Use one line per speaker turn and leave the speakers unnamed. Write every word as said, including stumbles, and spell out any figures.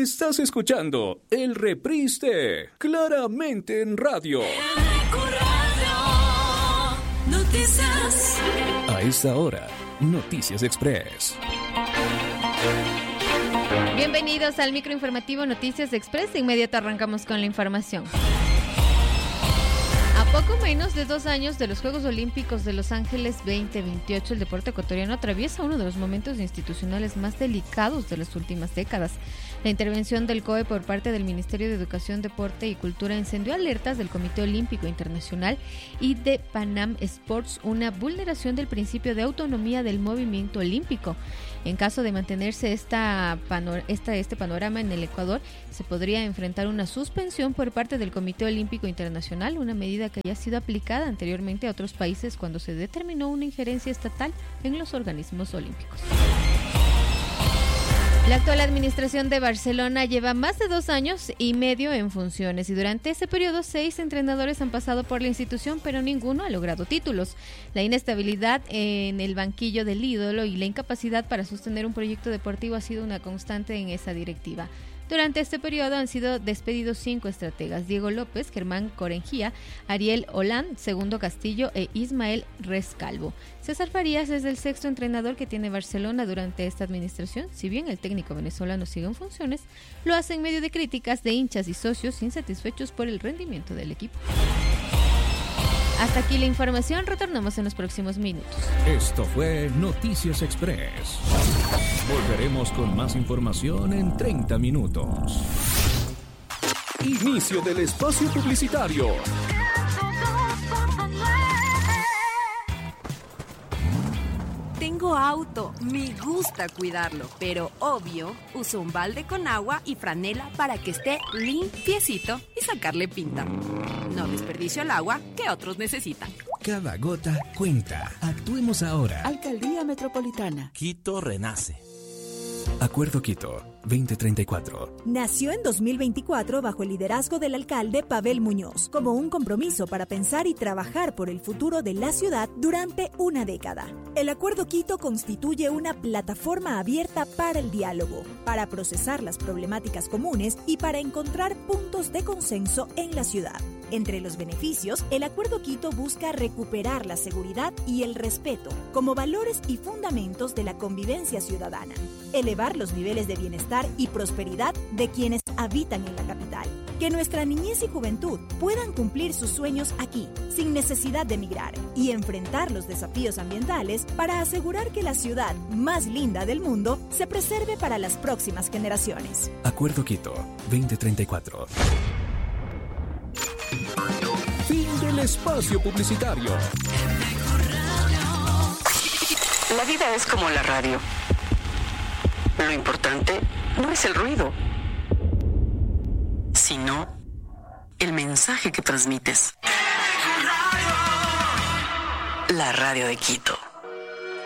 Estás escuchando el reprise de Claramente en Radio. Noticias. A esta hora, Noticias Express.
Bienvenidos al microinformativo Noticias Express. De inmediato arrancamos con la información. A poco menos de dos años de los Juegos Olímpicos de Los Ángeles veinte veintiocho, el deporte ecuatoriano atraviesa uno de los momentos institucionales más delicados de las últimas décadas. La intervención del C O E por parte del Ministerio de Educación, Deporte y Cultura encendió alertas del Comité Olímpico Internacional y de Panam Sports, una vulneración del principio de autonomía del movimiento olímpico. En caso de mantenerse esta, panor- esta, este panorama en el Ecuador, se podría enfrentar una suspensión por parte del Comité Olímpico Internacional, una medida que ya ha sido aplicada anteriormente a otros países cuando se determinó una injerencia estatal en los organismos olímpicos. La actual administración de Barcelona lleva más de dos años y medio en funciones y durante ese periodo seis entrenadores han pasado por la institución, pero ninguno ha logrado títulos. La inestabilidad en el banquillo del ídolo y la incapacidad para sostener un proyecto deportivo ha sido una constante en esa directiva. Durante este periodo han sido despedidos cinco estrategas: Diego López, Germán Corengía, Ariel Hollande, Segundo Castillo e Ismael Rescalvo. César Farías es el sexto entrenador que tiene Barcelona durante esta administración. Si bien el técnico venezolano sigue en funciones, lo hace en medio de críticas de hinchas y socios insatisfechos por el rendimiento del equipo. Hasta aquí la información, retornamos en los próximos minutos.
Esto fue Noticias Express. Volveremos con más información en treinta minutos. Inicio del espacio publicitario.
Tengo auto, me gusta cuidarlo, pero obvio, uso un balde con agua y franela para que esté limpiecito y sacarle pinta. No desperdicio el agua que otros necesitan.
Cada gota cuenta. Actuemos ahora.
Alcaldía Metropolitana.
Quito renace.
Acuerdo Quito veinte treinta y cuatro.
Nació en dos mil veinticuatro bajo el liderazgo del alcalde Pavel Muñoz, como un compromiso para pensar y trabajar por el futuro de la ciudad durante una década. El Acuerdo Quito constituye una plataforma abierta para el diálogo, para procesar las problemáticas comunes y para encontrar puntos de consenso en la ciudad. Entre los beneficios, el Acuerdo Quito busca recuperar la seguridad y el respeto como valores y fundamentos de la convivencia ciudadana, elevar los niveles de bienestar y prosperidad de quienes habitan en la capital, que nuestra niñez y juventud puedan cumplir sus sueños aquí, sin necesidad de emigrar, y enfrentar los desafíos ambientales para asegurar que la ciudad más linda del mundo se preserve para las próximas generaciones.
Acuerdo Quito veinte treinta y cuatro. Fin del espacio publicitario.
La vida es como la radio. Lo importante no es el ruido, sino el mensaje que transmites. La radio de Quito.